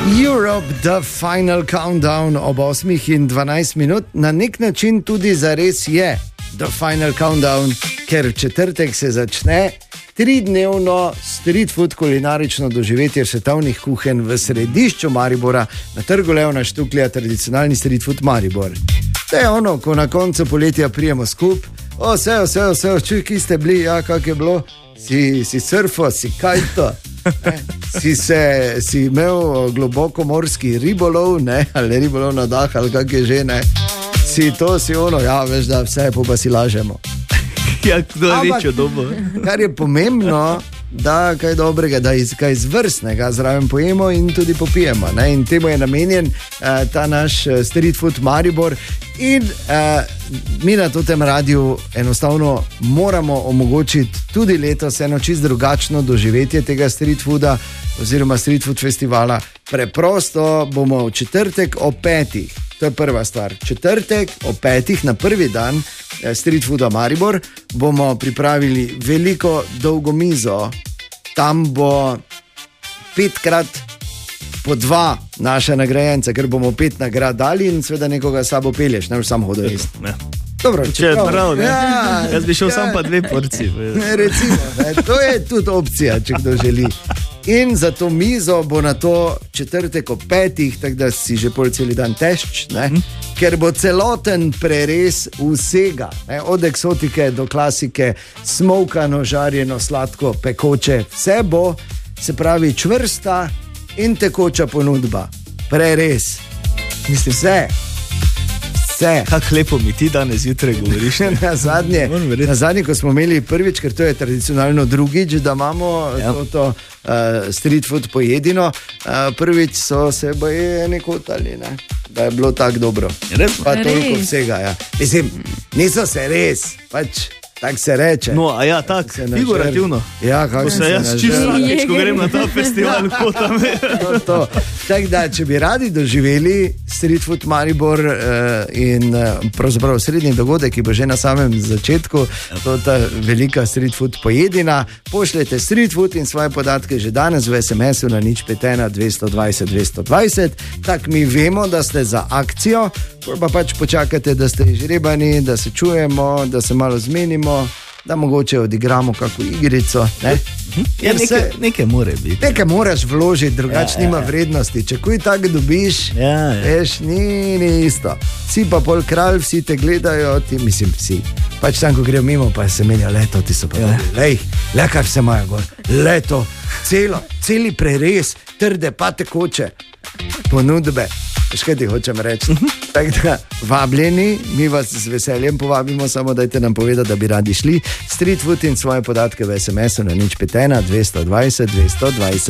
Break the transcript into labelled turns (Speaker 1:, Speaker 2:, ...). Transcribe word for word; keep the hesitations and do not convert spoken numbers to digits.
Speaker 1: Europe, the final countdown ob osmih in dvanajst minut, na nek način tudi zares je the final countdown, ker v četrtek se začne tridnevno street food kulinarično doživetje svetovnih kuhenj v središču Maribora, na trgu Leona Štuklja, tradicionalni street food Maribor. To je ono, ko na koncu poletja prijemo skup, o, vse, vse, vse, čuj, ki ste bili, ja, kak je bilo, si, si surfo, si kajto, ne? Si, se, si imel globoko morski ribolov, ne? Ali ribolov na dah, ali kak je že, ne? Si to, si ono, ja, veš, da vse pa si lažemo.
Speaker 2: Ja, kdo je večjo dobo.
Speaker 1: Kar je pomembno, da kaj dobrega, da iz, kaj izvrstnega zraven pojemo in tudi popijemo, ne? In temu je namenjen uh, ta naš street food Maribor in uh, mi na tem radiju enostavno moramo omogočiti tudi letos eno čist drugačno doživetje tega street fooda oziroma street food festivala. Preprosto bomo v četrtek o petih, to je prva stvar, četrtek o petih na prvi dan street fooda Maribor bomo pripravili veliko dolgo mizo. Tam bo petkrat po dva naša nagrajenca, ker bomo pet nagrad dali in seveda nekoga sabo pelješ, ne boš sam hodil jesti. Dobro,
Speaker 2: če je prav, ne?
Speaker 1: Ja,
Speaker 2: jaz bi šel
Speaker 1: ja,
Speaker 2: sam pa dve porci.
Speaker 1: Recimo, ne? To je tudi opcija, če kdo želi. In za to mizo bo na to četrtek ob petih, tako da si že pol celi dan tešč, ne? Hm? Ker bo celoten prerez vsega, ne? Od eksotike do klasike, smokano, žarjeno, sladko, pekoče, vse bo, se pravi, čvrsta in tekoča ponudba. Prerez. Mislim, vse. Vse.
Speaker 2: Kako lepo mi ti danes zjutraj govoriš.
Speaker 1: na, zadnje, na zadnje, ko smo imeli prvič, ker to je tradicionalno drugič, da imamo ja. to, to uh, street food pojedino, uh, prvič so se boje nekotali, ne? Da je bilo tako dobro.
Speaker 2: Res?
Speaker 1: Pa toliko vsega, ja. Mislim, niso se res, pač tako se reče.
Speaker 2: No, a ja, tako, figurativno.
Speaker 1: Ja, kako se,
Speaker 2: se jaz čisto vsakeč, ko grem na ta festival,
Speaker 1: ja.
Speaker 2: ko tam je.
Speaker 1: To, to. Tako da, če bi radi doživeli street food Maribor uh, in uh, pravzaprav srednji dogodek, ki bo že na samem začetku, to ta velika street food pojedina, pošljete street food in svoje podatke že danes v es em esu na nič pet ena dvesto dvajset dvesto dvajset, tako mi vemo, da ste za akcijo, pa pač počakate, da ste izžrebani, da se čujemo, da se malo zmenimo, da mogoče odigramo kakšno igrico, ne?
Speaker 2: Ja, nekaj, nekaj mora biti.
Speaker 1: Nekaj moraš vložiti, drugače ja, nima ja, ja. vrednosti. Če kuj tako dobiš,
Speaker 2: ja, ja.
Speaker 1: veš, ni, ni isto. Si pa pol kralj, vsi te gledajo, ti, mislim, vsi. Pač tam, ko grejo mimo, pa se menja leto, ti so pa ja. lej, le kar se imajo gor, leto, celo, celi prerez, trde, pa tekoče, ponudbe. Veš, kaj ti hočem reči? Tako da, vabljeni, mi vas z veseljem povabimo, samo dajte nam povedati, da bi radi šli street food in svoje podatke v es em esu na nič pet ena dvesto dvajset dvesto dvajset.